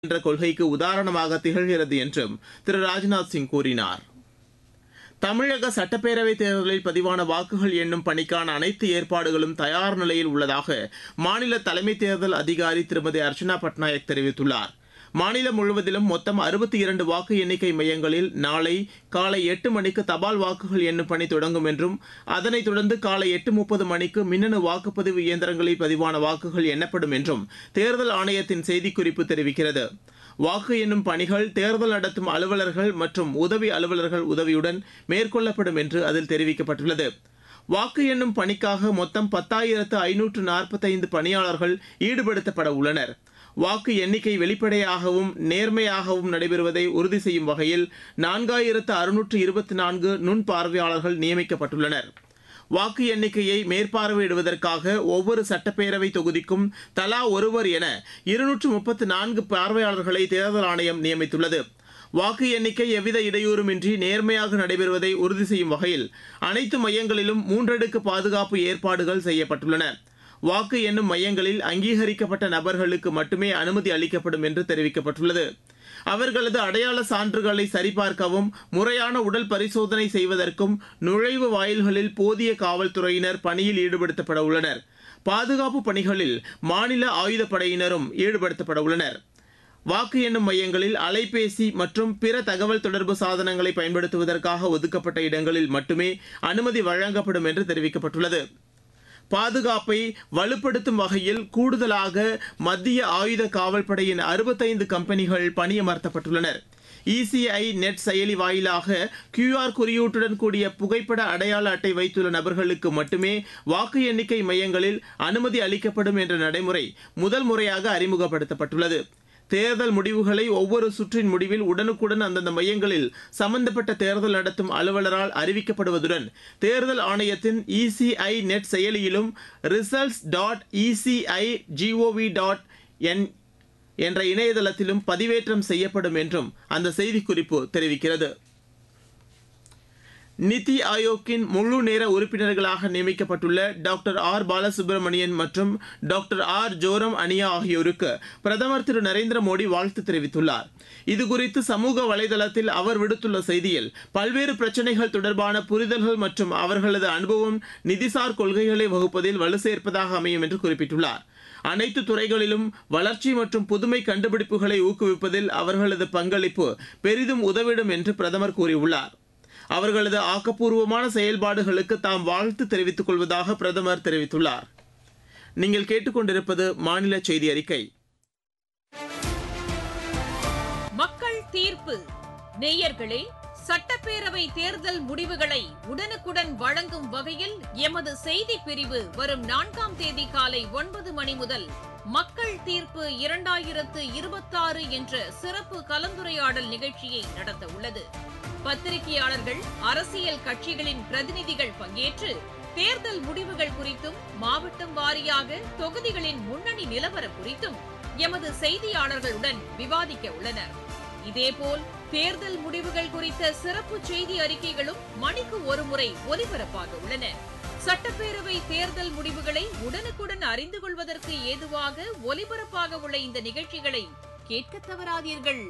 என்ற கொள்கைக்கு உதாரணமாக திகழ்கிறது என்றும் திரு ராஜ்நாத் சிங் கூறினார். தமிழக சட்டப்பேரவைத் தேர்தலில் பதிவான வாக்குகள் எண்ணும் பணிக்கான அனைத்து ஏற்பாடுகளும் தயார் நிலையில் உள்ளதாக மாநில தலைமை தேர்தல் அதிகாரி திருமதி அர்ச்சனா பட்நாயக் தெரிவித்துள்ளார். மாநிலம் முழுவதிலும் மொத்தம் 62 வாக்கு எண்ணிக்கை மையங்களில் நாளை காலை 8 மணிக்கு தபால் வாக்குகள் எண்ணும் பணி தொடங்கும் என்றும் அதனைத் தொடர்ந்து காலை 8:30 மணிக்கு மின்னணு வாக்குப்பதிவு இயந்திரங்களில் பதிவான வாக்குகள் எண்ணப்படும் என்றும் தேர்தல் ஆணையத்தின் செய்திக்குறிப்பு தெரிவிக்கிறது. வாக்கு எண்ணும் பணிகள் தேர்தல் நடத்தும் அலுவலர்கள் மற்றும் உதவி அலுவலர்கள் உதவியுடன் மேற்கொள்ளப்படும் என்று அதில் தெரிவிக்கப்பட்டுள்ளது. வாக்கு எண்ணும் பணிக்காக மொத்தம் 10,545 பணியாளர்கள் ஈடுபடுத்தப்பட உள்ளனர். வாக்கு எண்ணிக்கை வெளிப்படையாகவும் நேர்மையாகவும் நடைபெறுவதை உறுதி செய்யும் வகையில் 4,624 நுண்பார்வையாளர்கள் நியமிக்கப்பட்டுள்ளனர். வாக்கு எண்ணிக்கையை மேற்பார்வையிடுவதற்காக ஒவ்வொரு சட்டப்பேரவை தொகுதிக்கும் தலா ஒருவர் என 234 பார்வையாளர்களை தேர்தல் ஆணையம் நியமித்துள்ளது. வாக்கு எண்ணிக்கை எவ்வித இடையூறுமின்றி நேர்மையாக நடைபெறுவதை உறுதி செய்யும் வகையில் அனைத்து மையங்களிலும் 3 அடுக்கு பாதுகாப்பு ஏற்பாடுகள் செய்யப்பட்டுள்ளன. வாக்கு எண்ணும் மையங்களில் அங்கீகரிக்கப்பட்ட நபர்களுக்கு மட்டுமே அனுமதி அளிக்கப்படும் என்று தெரிவிக்கப்பட்டுள்ளது. அவர்களது அடையாள சான்றுகளை சரிபார்க்கவும் முறையான உடல் பரிசோதனை செய்வதற்கும் நுழைவு வாயில்களில் போதிய காவல்துறையினர் பணியில் ஈடுபடுத்தப்பட உள்ளனர். பாதுகாப்பு பணிகளில் மாநில ஆயுதப்படையினரும் ஈடுபடுத்தப்பட உள்ளனர். வாக்கு எண்ணும் மையங்களில் அலைபேசி மற்றும் பிற தகவல் தொடர்பு சாதனங்களை பயன்படுத்துவதற்காக ஒதுக்கப்பட்ட இடங்களில் மட்டுமே அனுமதி வழங்கப்படும் என்று தெரிவிக்கப்பட்டுள்ளது. பாதுகாப்பை வலுப்படுத்தும் வகையில் கூடுதலாக மத்திய ஆயுத காவல்படையின் 65 கம்பெனிகள் பணியமர்த்தப்பட்டுள்ளனர். இசிஐ நெட் செயலி வாயிலாக QR குறியீட்டுடன் கூடிய புகைப்பட அடையாள அட்டை வைத்துள்ள நபர்களுக்கு மட்டுமே வாக்கு எண்ணிக்கை மையங்களில் அனுமதி அளிக்கப்படும் என்ற நடைமுறை முதல் முறையாக அறிமுகப்படுத்தப்பட்டுள்ளது. தேர்தல் முடிவுகளை ஒவ்வொரு சுற்றின் முடிவில் உடனுக்குடன் அந்தந்த மையங்களில் சம்பந்தப்பட்ட தேர்தல் நடத்தும் அலுவலரால் அறிவிக்கப்படுவதுடன் தேர்தல் ஆணையத்தின் இசிஐ நெட் செயலியிலும் results.eci.gov.in என்ற இணையதளத்திலும் பதிவேற்றம் செய்யப்படும் என்றும் அந்த செய்திக்குறிப்பு தெரிவிக்கிறது. நிதி ஆயோக்கின் முழு நேர உறுப்பினர்களாக நியமிக்கப்பட்டுள்ள டாக்டர் ஆர் பாலசுப்ரமணியன் மற்றும் டாக்டர் ஆர் ஜோரம் அனியா ஆகியோருக்கு பிரதமர் திரு நரேந்திர மோடி வாழ்த்து தெரிவித்துள்ளார். இதுகுறித்து சமூக வலைதளத்தில் அவர் விடுத்துள்ள செய்தியில் பல்வேறு பிரச்சினைகள் தொடர்பான புரிதல்கள் மற்றும் அவர்களது அனுபவம் நிதிசார் கொள்கைகளை வகுப்பதில் வலு சேர்ப்பதாக அமையும் என்று குறிப்பிட்டுள்ளார். அனைத்து துறைகளிலும் வளர்ச்சி மற்றும் புதுமை கண்டுபிடிப்புகளை ஊக்குவிப்பதில் அவர்களது பங்களிப்பு பெரிதும் உதவிடும் என்று பிரதமர் கூறியுள்ளார். அவர்களது ஆக்கப்பூர்வமான செயல்பாடுகளுக்கு தாம் வாழ்த்து தெரிவித்துக் கொள்வதாக பிரதமர் தெரிவித்துள்ளார். நீங்கள் கேட்டுக்கொண்டிருப்பது மாநில செய்தி அறிக்கை. மக்கள் தீர்ப்பு. நேயர்களே, சட்டப்பேரவை தேர்தல் முடிவுகளை உடனுக்குடன் வழங்கும் வகையில் எமது செய்தி பிரிவு வரும் 4ஆம் தேதி காலை 9 மணி முதல் மக்கள் தீர்ப்பு 2026 என்ற சிறப்பு கலந்துரையாடல் நிகழ்ச்சியை நடத்த உள்ளது. பத்திரிகையாளர்கள், அரசியல் கட்சிகளின் பிரதிநிதிகள் பங்கேற்று தேர்தல் முடிவுகள் குறித்தும் மாவட்டம் வாரியாக தொகுதிகளின் முன்னணி நிலவரம் குறித்தும் எமது செய்தியாளர்களுடன் விவாதிக்க உள்ளனர். இதேபோல் தேர்தல் முடிவுகள் குறித்த சிறப்பு செய்தி அறிக்கைகளும் மணிக்கு ஒருமுறை ஒலிபரப்பாக உள்ளன. சட்டப்பேரவை தேர்தல் முடிவுகளை உடனுக்குடன் அறிந்து கொள்வதற்கு ஏதுவாக ஒலிபரப்பாக உள்ள இந்த நிகழ்ச்சிகளை கேட்க தவறாதீர்கள்.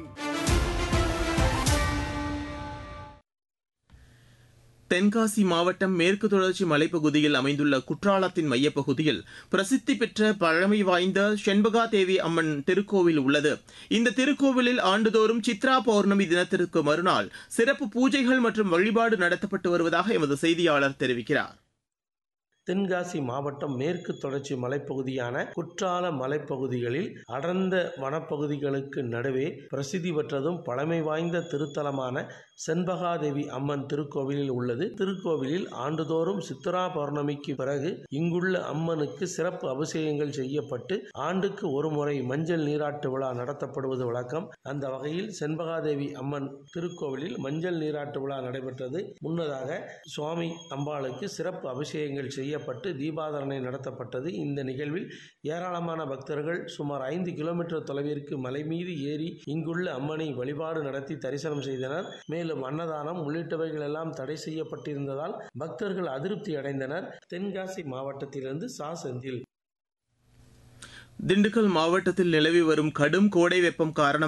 தென்காசி மாவட்டம் மேற்கு தொடர்ச்சி மலைப்பகுதியில் அமைந்துள்ள குற்றாலத்தின் மையப்பகுதியில் பிரசித்தி பெற்ற பழமை வாய்ந்த செண்பகா தேவி அம்மன் திருக்கோவில் உள்ளது. இந்த திருக்கோவிலில் ஆண்டுதோறும் சித்ரா பௌர்ணமி தினத்திற்கு மறுநாள் சிறப்பு பூஜைகள் மற்றும் வழிபாடு நடத்தப்பட்டு வருவதாக எமது செய்தியாளர் தெரிவிக்கிறார். தென்காசி மாவட்டம் மேற்கு தொடர்ச்சி மலைப்பகுதியான குற்றால மலைப்பகுதிகளில் அடர்ந்த வனப்பகுதிகளுக்கு நடுவே பிரசித்தி பெற்றதும் பழமை வாய்ந்த திருத்தலமான செண்பகாதேவி அம்மன் திருக்கோவிலில் உள்ளது. திருக்கோவிலில் ஆண்டுதோறும் சித்ரா பௌர்ணமிக்கு பிறகு இங்குள்ள அம்மனுக்கு சிறப்பு அபிஷேகங்கள் செய்யப்பட்டு ஆண்டுக்கு ஒரு முறை மஞ்சள் நீராட்டு விழா நடத்தப்படுவது வழக்கம். அந்த வகையில் செண்பகாதேவி அம்மன் திருக்கோவிலில் மஞ்சள் நீராட்டு விழா நடைபெற்றது. முன்னதாக சுவாமி அம்பாளுக்கு சிறப்பு அபிஷேகங்கள் செய்யப்பட்டு தீபாராதனை நடத்தப்பட்டது. இந்த நிகழ்வில் ஏராளமான பக்தர்கள் சுமார் 5 கிலோமீட்டர் தொலைவிற்கு மலை மீது ஏறி இங்குள்ள அம்மனை வழிபாடு நடத்தி தரிசனம் செய்தனர். மேலும் அன்னதானம் உள்ளிட்டவைகள் எல்லாம் தடை செய்யப்பட்டிருந்ததால் பக்தர்கள் அதிருப்தி அடைந்தனர். தென்காசி மாவட்டத்திலிருந்து செந்தில். திண்டுக்கல் மாவட்டத்தில் நிலவி வரும் கடும் கோடை வெப்பம் காரணமாக